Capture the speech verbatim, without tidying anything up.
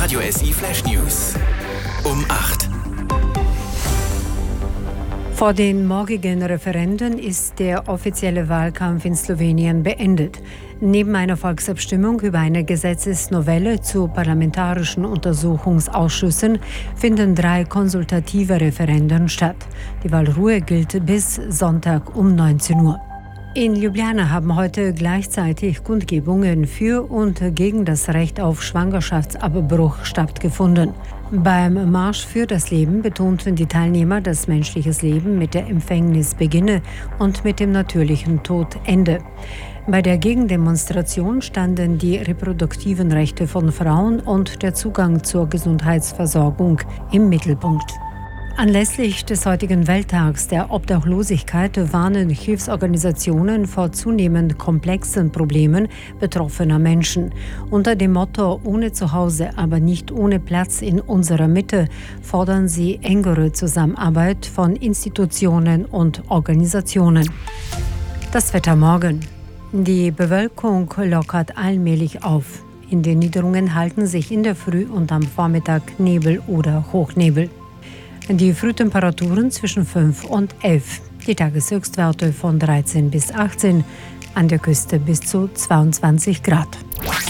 Radio S I Flash News. Um acht. Vor den morgigen Referenden ist der offizielle Wahlkampf in Slowenien beendet. Neben einer Volksabstimmung über eine Gesetzesnovelle zu parlamentarischen Untersuchungsausschüssen finden drei konsultative Referenden statt. Die Wahlruhe gilt bis Sonntag um neunzehn Uhr. In Ljubljana haben heute gleichzeitig Kundgebungen für und gegen das Recht auf Schwangerschaftsabbruch stattgefunden. Beim Marsch für das Leben betonten die Teilnehmer, dass menschliches Leben mit der Empfängnis beginne und mit dem natürlichen Tod ende. Bei der Gegendemonstration standen die reproduktiven Rechte von Frauen und der Zugang zur Gesundheitsversorgung im Mittelpunkt. Anlässlich des heutigen Welttags der Obdachlosigkeit warnen Hilfsorganisationen vor zunehmend komplexen Problemen betroffener Menschen. Unter dem Motto „Ohne Zuhause, aber nicht ohne Platz in unserer Mitte“ fordern sie engere Zusammenarbeit von Institutionen und Organisationen. Das Wetter morgen. Die Bewölkung lockert allmählich auf. In den Niederungen halten sich in der Früh und am Vormittag Nebel oder Hochnebel. Die Frühtemperaturen zwischen fünf und elf. Die Tageshöchstwerte von dreizehn bis achtzehn, an der Küste bis zu zweiundzwanzig Grad.